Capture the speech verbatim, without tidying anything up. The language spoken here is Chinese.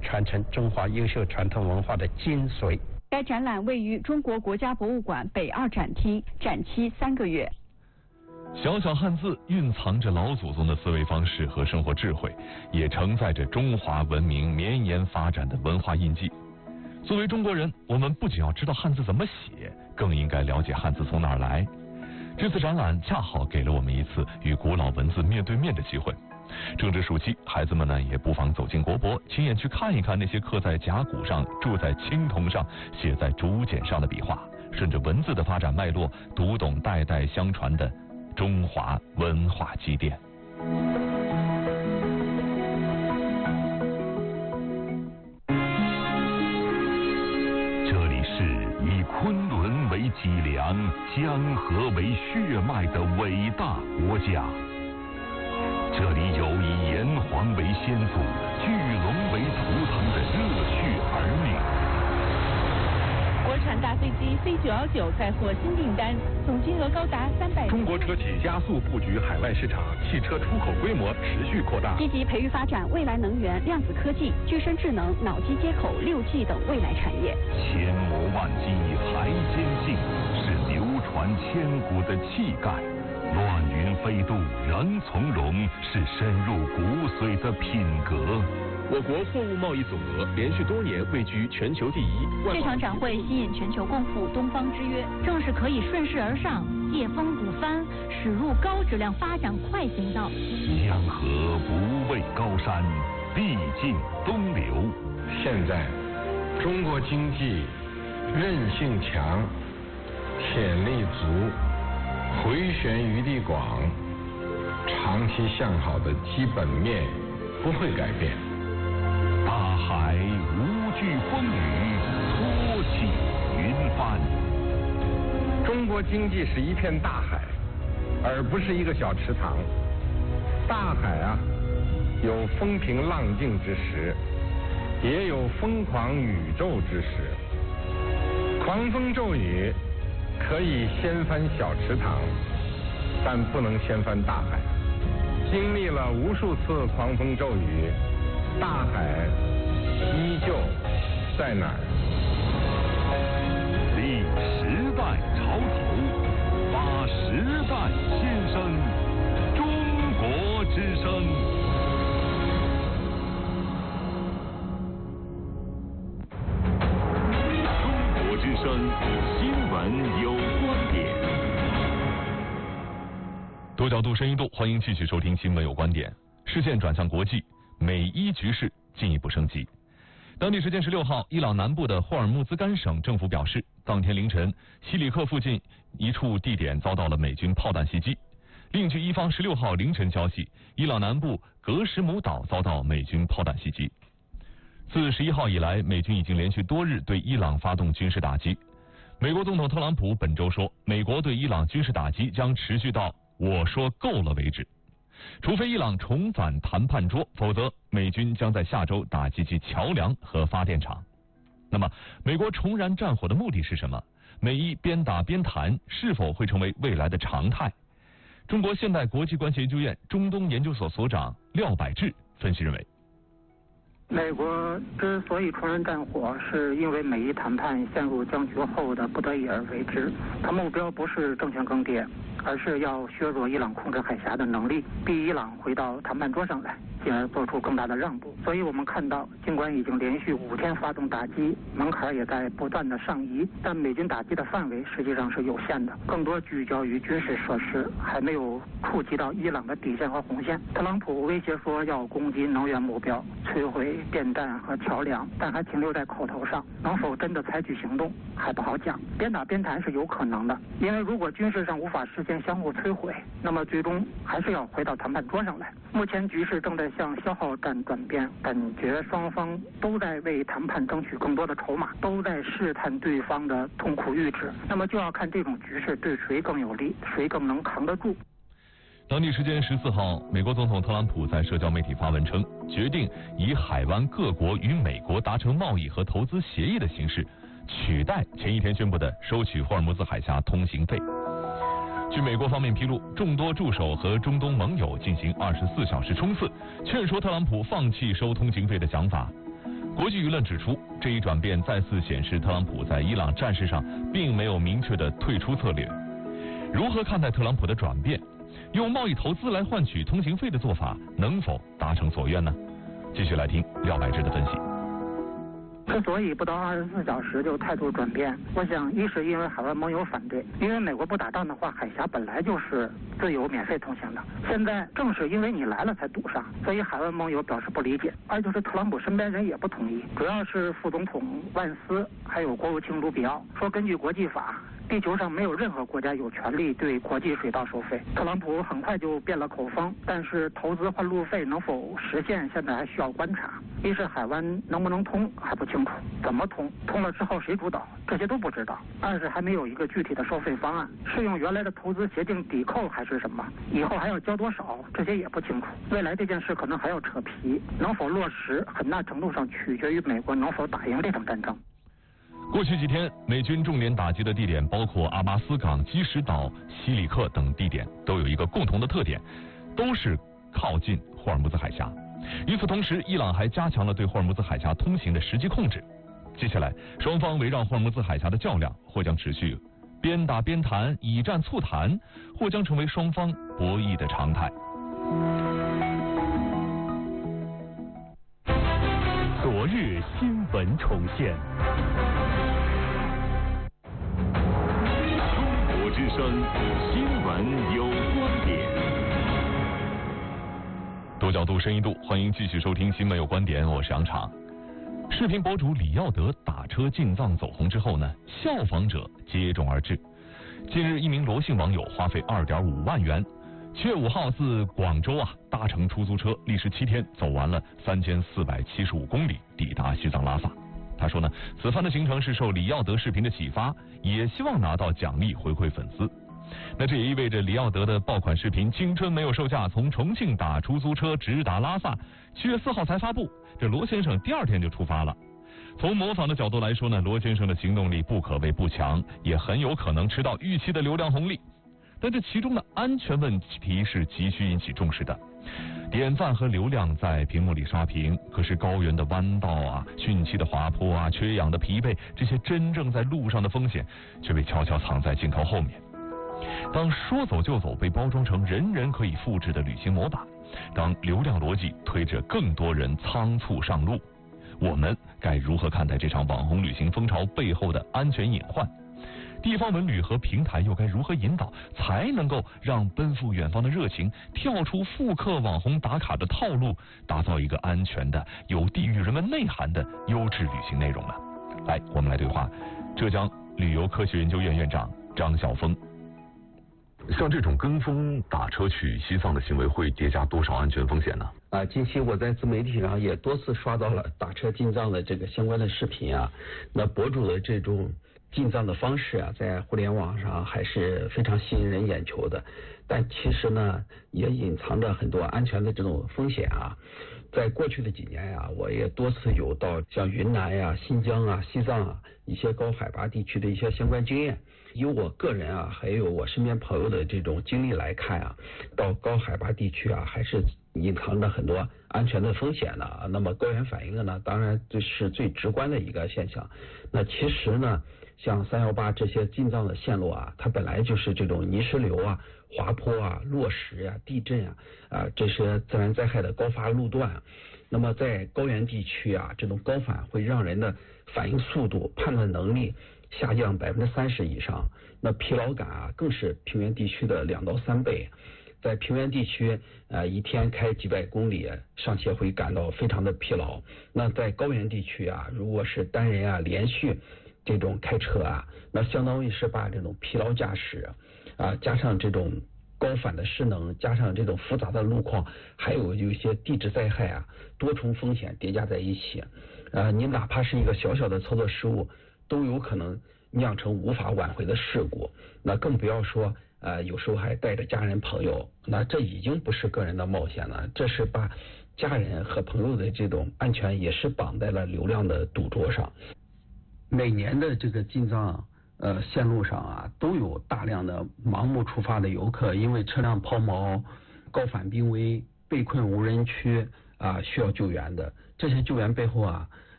传承中华优秀传统文化的精髓。 该展览位于中国国家博物馆北二展厅，展期三个月。 小小汉字蕴藏着老祖宗的思维方式和生活智慧，也承载着中华文明绵延发展的文化印记。作为中国人，我们不仅要知道汉字怎么写，更应该了解汉字从哪儿来。这次展览恰好给了我们一次与古老文字面对面的机会。正值暑期，孩子们呢也不妨走进国博，亲眼去看一看那些刻在甲骨上、铸在青铜上、写在竹简上的笔画，顺着文字的发展脉络，读懂代代相传的中华文化积淀。 这里是以昆仑为脊梁、江河为血脉的伟大国家。这里有以炎黄为先祖、巨龙为图腾的热血儿女。 国产大飞机 C 九一九再获新订单，总金额高达三百。 中国车企加速布局海外市场，汽车出口规模持续扩大。 积极培育发展未来能源、量子科技、具身智能、脑机接口、六 G 等未来产业。 千磨万击还坚信，是流传千古的气概。乱云飞渡人从容，是深入骨髓的品格。 我国货物贸易总额连续多年位居全球第一。 这场展会吸引全球共赴东方之约，正是可以顺势而上、借风鼓帆，驶入高质量发展快行道。 江河不畏高山，必尽东流。 现在，中国经济韧性强，潜力足。回旋余地广，长期向好的基本面不会改变。 大海无惧风雨，托起云帆。 中国经济是一片大海，而不是一个小池塘。大海啊，有风平浪静之时，也有疯狂宇宙之时。狂风骤雨可以掀翻小池塘，但不能掀翻大海。经历了无数次狂风骤雨，大海依旧在哪儿？ 立时代潮头，发时代先声，中国之声。中国之声，新闻有观点。 多角度、深一度，欢迎继续收听《新闻有观点》。视线转向国际，美伊局势进一步升级。当地时间十六号，伊朗南部的霍尔木兹干省政府表示，当天凌晨，西里克附近一处地点遭到了美军炮弹袭击。另据伊方十六号凌晨消息，伊朗南部格什姆岛遭到美军炮弹袭击。自十一号以来，美军已经连续多日对伊朗发动军事打击。美国总统特朗普本周说，美国对伊朗军事打击将持续到我说够了为止，除非伊朗重返谈判桌，否则美军将在下周打击其桥梁和发电厂。那么，美国重燃战火的目的是什么？美伊边打边谈是否会成为未来的常态？中国现代国际关系研究院中东研究所所长廖百志分析认为， 美国之所以重燃战火，是因为美伊谈判陷入僵局后的不得已而为之。它目标不是政权更迭，而是要削弱伊朗控制海峡的能力，逼伊朗回到谈判桌上来，进而做出更大的让步。所以我们看到，尽管已经连续五天发动打击，门槛也在不断的上移，但美军打击的范围实际上是有限的，更多聚焦于军事设施，还没有触及到伊朗的底线和红线。特朗普威胁说要攻击能源目标，摧毁电站和桥梁，但还停留在口头上，能否真的采取行动还不好讲。边打边谈是有可能的，因为如果军事上无法实现相互摧毁，那么最终还是要回到谈判桌上来。目前局势正在向消耗战转变，感觉双方都在为谈判争取更多的筹码，都在试探对方的痛苦阈值。那么就要看这种局势对谁更有利，谁更能扛得住。 当地时间十四号，美国总统特朗普在社交媒体发文称，决定以海湾各国与美国达成贸易和投资协议的形式，取代前一天宣布的收取霍尔木兹海峡通行费。据美国方面披露，众多助手和中东盟友进行二十四小时冲刺，劝说特朗普放弃收通行费的想法。 国际舆论指出，这一转变再次显示特朗普在伊朗战事上并没有明确的退出策略。如何看待特朗普的转变？用贸易投资来换取通行费的做法能否达成所愿呢？继续来听廖百志的分析。 之所以不到二十四小时就态度转变，我想一是因为海外盟友反对，因为美国不打仗的话，海峡本来就是自由免费通行的，现在正是因为你来了才堵上，所以海外盟友表示不理解。二就是特朗普身边人也不同意，主要是副总统万斯还有国务卿卢比奥说，根据国际法，地球上没有任何国家有权利对国际水道收费。特朗普很快就变了口风，但是投资换路费能否实现，现在还需要观察。一是海湾能不能通还不清楚，怎么通，通了之后谁主导，这些都不知道。二是还没有一个具体的收费方案，是用原来的投资协定抵扣还是什么，以后还要交多少，这些也不清楚。未来这件事可能还要扯皮，能否落实，很大程度上取决于美国能否打赢这场战争。 过去几天，美军重点打击的地点包括阿巴斯港、基什岛、西里克等地点，都有一个共同的特点，都是靠近霍尔木兹海峡。与此同时，伊朗还加强了对霍尔木兹海峡通行的实际控制。接下来，双方围绕霍尔木兹海峡的较量或将持续，边打边谈，以战促谈，或将成为双方博弈的常态。 昨日新闻重现。中国之声新闻有观点。 多角度、深一度，欢迎继续收听《新闻有观点》，我是杨昶。视频博主李耀德打车进藏走红之后呢，效仿者接踵而至。近日，一名罗姓网友花费二点五万元，七月五号自广州啊搭乘出租车，历时七天走完了三千四百七十五公里，抵达西藏拉萨。他说呢，此番的行程是受李耀德视频的启发，也希望拿到奖励回馈粉丝。那这也意味着李耀德的爆款视频《青春没有售价》从重庆打出租车直达拉萨，七月四号才发布，这罗先生第二天就出发了。从模仿的角度来说呢，罗先生的行动力不可谓不强，也很有可能吃到预期的流量红利。但这其中的安全问题是急需引起重视的。点赞和流量在屏幕里刷屏，可是高原的弯道啊、汛期的滑坡啊、缺氧的疲惫，这些真正在路上的风险，却被悄悄藏在镜头后面。当说走就走被包装成人人可以复制的旅行模板，当流量逻辑推着更多人仓促上路，我们该如何看待这场网红旅行风潮背后的安全隐患？地方文旅和平台又该如何引导，才能够让奔赴远方的热情跳出复刻网红打卡的套路，打造一个安全的、有地域人文内涵的优质旅行内容呢？来，我们来对话浙江旅游科学研究院院长张晓峰。像这种跟风打车去西藏的行为，会叠加多少安全风险呢？ 啊，近期我在自媒体上也多次刷到了打车进藏的这个相关的视频啊，那博主的这种进藏的方式啊，在互联网上还是非常吸引人眼球的，但其实呢，也隐藏着很多安全的这种风险啊。在过去的几年呀、啊，我也多次有到像云南呀、新疆啊、西藏啊一些高海拔地区的一些相关经验。以我个人啊，还有我身边朋友的这种经历来看啊，到高海拔地区啊，还是隐藏着很多安全的风险的。那么高原反应的呢，当然这是最直观的一个现象。那其实呢，像三幺八这些进藏的线路啊，它本来就是这种泥石流啊、滑坡啊、落石啊、地震啊啊这些自然灾害的高发路段。那么在高原地区啊，这种高反会让人的反应速度、判断能力下降百分之三十以上，那疲劳感啊更是平原地区的两到三倍。在平原地区，呃，一天开几百公里，尚且会感到非常的疲劳。那在高原地区啊，如果是单人啊连续这种开车啊，那相当于是把这种疲劳驾驶啊，加上这种高反的势能，加上这种复杂的路况，还有有一些地质灾害啊，多重风险叠加在一起，呃，你哪怕是一个小小的操作失误，都有可能酿成无法挽回的事故。那更不要说呃，有时候还带着家人朋友，那这已经不是个人的冒险了，这是把家人和朋友的这种安全也是绑在了流量的赌桌上。每年的这个进藏呃线路上啊，都有大量的盲目出发的游客，因为车辆抛锚、高反濒危、被困无人区啊，需要救援的。这些救援背后啊，